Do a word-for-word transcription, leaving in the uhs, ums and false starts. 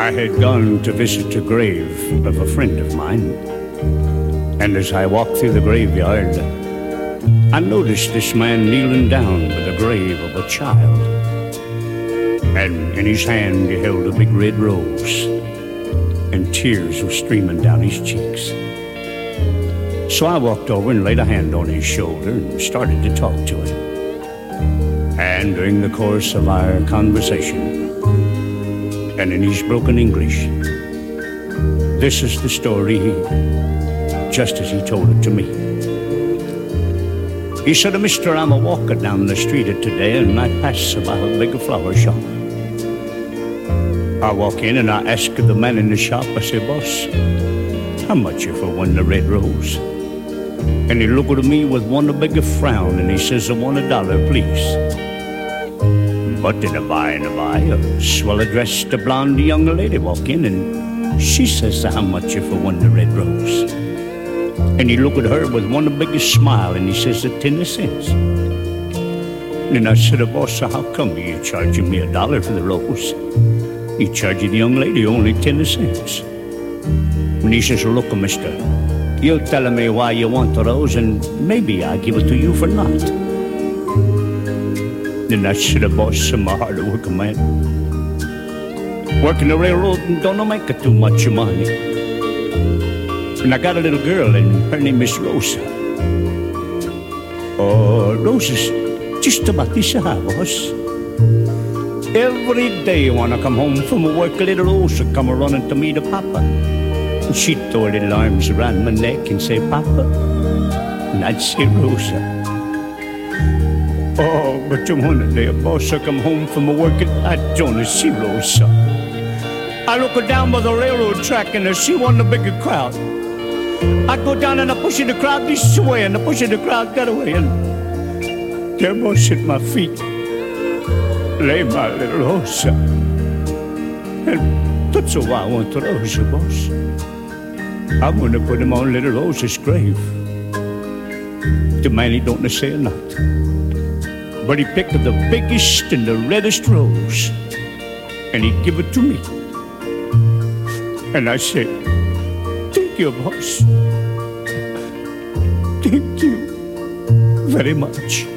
I had gone to visit the grave of a friend of mine, and as I walked through the graveyard, I noticed this man kneeling down by the grave of a child, and in his hand he held a big red rose, and tears were streaming down his cheeks. So I walked over and laid a hand on his shoulder and started to talk to him. And during the course of our conversation, and in his broken English, this is the story just as he told it to me. He said, "Mister, I'm a walker down the street today, and I pass by a big flower shop. I walk in and I ask the man in the shop, I say, 'Boss, how much you for one red rose?' And he looked at me with one big frown, and he says, 'I want a dollar, please.' But in a by and a by, a swell-dressed blonde young lady walk in, and she says, 'How much you for one red rose?' And he looked at her with one big smile, and he says, 'Ten cents.' And I said, 'Boss, how come you charging me a dollar for the rose? You charging the young lady only ten cents.' And he says, 'Look, mister, you tell me why you want the rose, and maybe I'll give it to you for naught.' Then I said, 'Boss, I'm a hard-working man. Working the railroad and don't make it too much money. And I got a little girl, and her name is Rosa. Oh, Rosa's just about this high, boss. Every day when I come home from work, little Rosa come running to me to Papa. And she'd throw her little arms around my neck and say, 'Papa.' And I'd say, 'Rosa.' Oh, but one day, boss, I come home from work and I don't see Rosa. I look down by the railroad track and I see one of the bigger crowd. I go down and I push the crowd this way and I push the crowd that way, and there, boss, at my feet lay my little Rosa. And that's why I want the Rosa, boss. I want to put him on little Rosa's grave. The man, he don't say nothing, but he picked the biggest and the reddest rose, and he give it to me. And I said, "Thank you, boss. Thank you very much."